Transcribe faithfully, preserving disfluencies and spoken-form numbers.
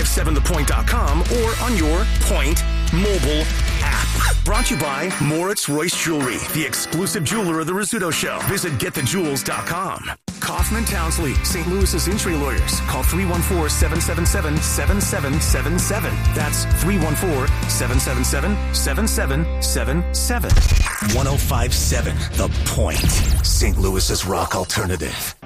five seven the point dot com or on your Point mobile app. Brought to you by Moritz Royce Jewelry, the exclusive jeweler of the Rizzuto Show. Visit get the jewels dot com. Kaufman Townsley, Saint Louis's injury lawyers. Call three one four, seven seven seven, seven seven seven seven. That's three one four, seven seven seven, seven seven seven seven. one oh five point seven The Point, Saint Louis's rock alternative.